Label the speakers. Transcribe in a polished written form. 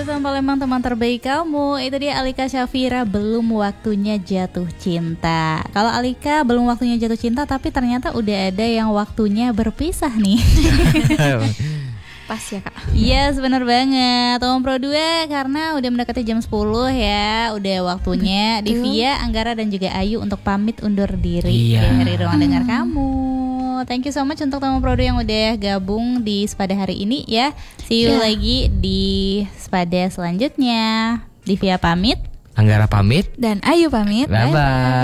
Speaker 1: FM Palembang, teman terbaik kamu. Itu dia Alika Syafira, belum waktunya jatuh cinta. Kalau Alika belum waktunya jatuh cinta, tapi ternyata udah ada yang waktunya berpisah nih.
Speaker 2: Pas ya kak?
Speaker 1: Yes, bener banget. Om Pro 2 karena udah mendekati jam 10 ya. Udah waktunya Divya, Anggara dan juga Ayu untuk pamit undur diri dari ruang dengar kamu. Thank you so much untuk teman Pro 2 yang udah gabung di Sepada hari ini ya. See you lagi di Sepada selanjutnya. Divya pamit,
Speaker 3: Anggara pamit,
Speaker 2: dan Ayu pamit.
Speaker 3: bye-bye.